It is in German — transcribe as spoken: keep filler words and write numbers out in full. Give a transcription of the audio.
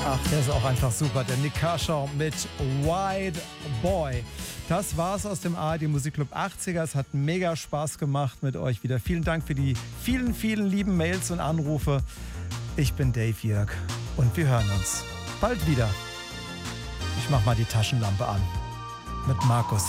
Ach, der ist auch einfach super. Der Nick Kershaw mit White Boy. Das war's aus dem A R D Musikclub achtziger. Es hat mega Spaß gemacht mit euch wieder. Vielen Dank für die vielen, vielen lieben Mails und Anrufe. Ich bin Dave Jörg und wir hören uns bald wieder. Ich mach mal die Taschenlampe an mit Markus.